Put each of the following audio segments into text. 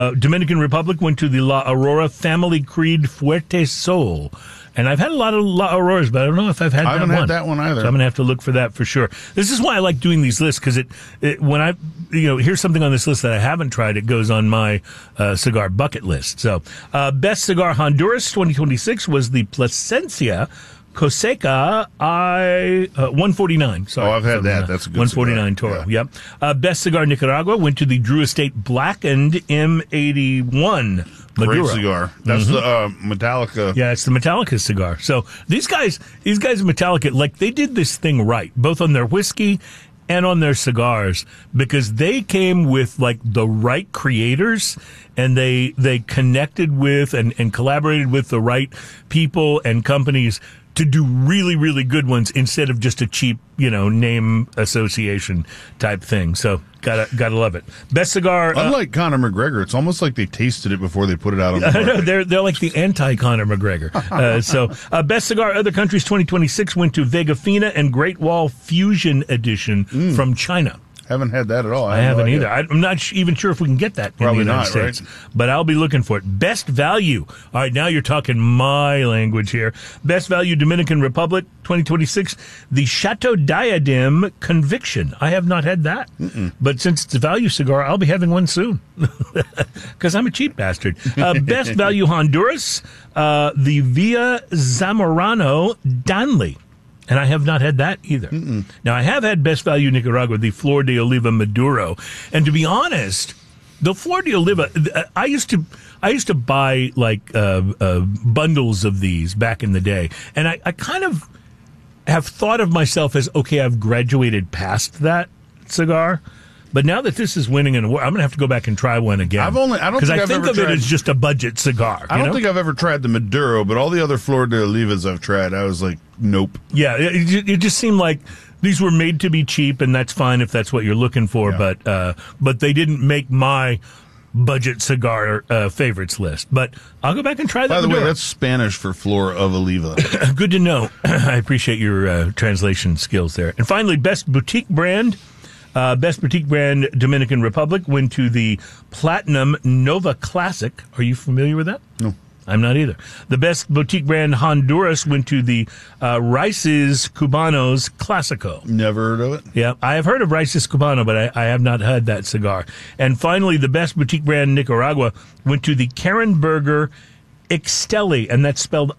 Dominican Republic went to the La Aurora Family Creed Fuerte Sol. And I've had a lot of La Auroras, but I don't know if I've had that one. I haven't had that one either. So I'm going to have to look for that for sure. This is why I like doing these lists, because when I, here's something on this list that I haven't tried, it goes on my cigar bucket list. So, best cigar Honduras 2026 was the Plasencia Coseca 149. Sorry. Oh, I've had that. That's a good 149 cigar. Toro. Yeah. Yep. Best cigar Nicaragua went to the Drew Estate Blackened M81 Maduro. Great cigar. That's the Metallica. Yeah, it's the Metallica cigar. So these guys at Metallica, like, they did this thing right, both on their whiskey and on their cigars, because they came with like the right creators, and they connected with and collaborated with the right people and companies to do really, really good ones instead of just a cheap, name association type thing. So gotta love it. Best cigar. Unlike Conor McGregor, it's almost like they tasted it before they put it out on the market. No, they're like the anti-Conor McGregor. Best cigar other countries 2026 went to Vega Fina and Great Wall Fusion Edition from China. Haven't had that at all. I haven't either. I'm not even sure if we can get that in the United States. Right? But I'll be looking for it. Best value. All right, now you're talking my language here. Best value Dominican Republic 2026, the Chateau Diadem Conviction. I have not had that. But since it's a value cigar, I'll be having one soon. Because I'm a cheap bastard. Best value Honduras, the Villa Zamorano Danley. And I have not had that either. Now, I have had best value Nicaragua, the Flor de Oliva Maduro. And to be honest, the Flor de Oliva, I used to buy like bundles of these back in the day. And I kind of have thought of myself as, okay, I've graduated past that cigar. But now that this is winning an award, I'm going to have to go back and try one again. Because I think of it as just a budget cigar. I don't think I've ever tried the Maduro, but all the other Flor de Olivas I've tried, I was like, nope. Yeah, it just seemed like these were made to be cheap, and that's fine if that's what you're looking for. Yeah. But they didn't make my budget cigar favorites list. But I'll go back and try that. By the way, that's Spanish for Flor of Oliva. Good to know. I appreciate your translation skills there. And finally, best boutique brand. Best boutique brand Dominican Republic went to the Platinum Nova Classic. Are you familiar with that? No. I'm not either. The best boutique brand Honduras went to the Rices Cubanos Classico. Never heard of it. Yeah, I have heard of Rices Cubano, but I have not had that cigar. And finally, the best boutique brand Nicaragua went to the Karenberger Ixtelli, and that's spelled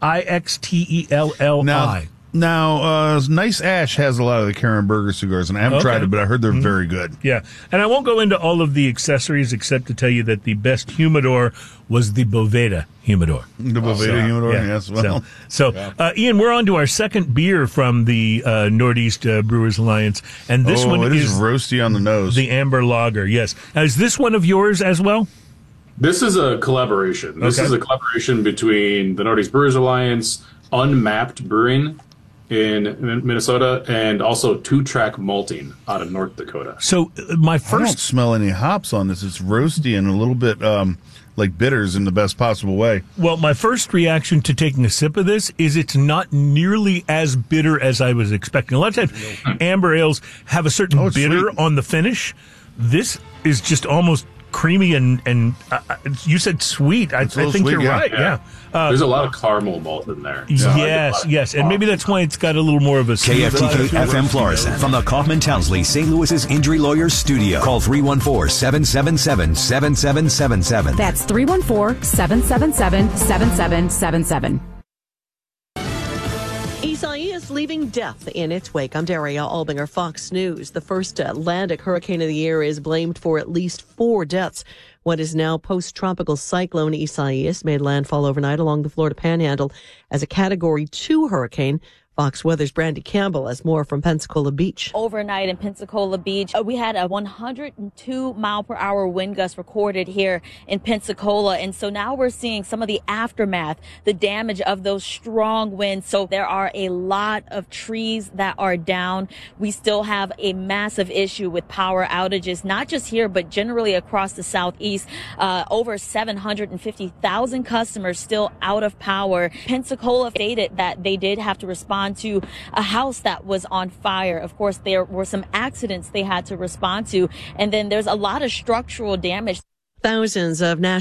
Ixtelli. Now, Nice Ash has a lot of the Karenberger cigars, and I haven't tried it, but I heard they're very good. Yeah, and I won't go into all of the accessories except to tell you that the best humidor was the Boveda humidor. The Boveda humidor, yes. Well, Ian, we're on to our second beer from the Northeast Brewers Alliance, and this one is roasty on the nose. The Amber Lager, yes. Now, is this one of yours as well? This is a collaboration. This is a collaboration between the Northeast Brewers Alliance, Unmapped Brewing in Minnesota, and also Two Track Malting out of North Dakota. So I don't smell any hops on this. It's roasty and a little bit like bitters in the best possible way. Well, my first reaction to taking a sip of this is it's not nearly as bitter as I was expecting. A lot of times, amber ales have a certain bitter on the finish. This is just almost creamy and you said sweet. I think sweet, you're right. Yeah. There's a lot of caramel malt in there. So yes. And maybe that's why it's got a little more of a... KFTK FM Florissant from the Kaufman Townsley St. Louis's Injury Lawyers Studio. Call 314-777-7777. That's 314-777-7777. Isaias is leaving death in its wake. I'm Daria Albinger, Fox News. The first Atlantic hurricane of the year is blamed for at least 4 deaths. What is now post-tropical cyclone Isaias made landfall overnight along the Florida Panhandle as a Category 2 hurricane. Fox Weather's Brandy Campbell has more from Pensacola Beach. Overnight in Pensacola Beach, we had a 102-mile-per-hour wind gust recorded here in Pensacola. And so now we're seeing some of the aftermath, the damage of those strong winds. So there are a lot of trees that are down. We still have a massive issue with power outages, not just here, but generally across the Southeast. Over 750,000 customers still out of power. Pensacola stated that they did have to respond to a house that was on fire. Of course, there were some accidents they had to respond to. And then there's a lot of structural damage. Thousands of national